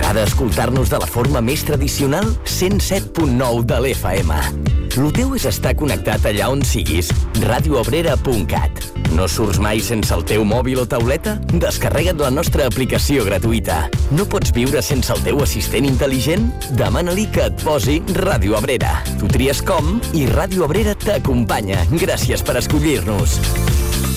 T'agrada escoltar-nos de la forma més tradicional? 107.9 de l'FM. Lo teu és estar connectat allà on siguis. radioabrera.cat. No surts mai sense el teu mòbil o tauleta? Descarrega't la nostra aplicació gratuïta. No pots viure sense el teu assistent intel·ligent? Demana-li que et posi Ràdio Abrera. Tu tries com i Ràdio Abrera t'acompanya. Gràcies per escollir-nos.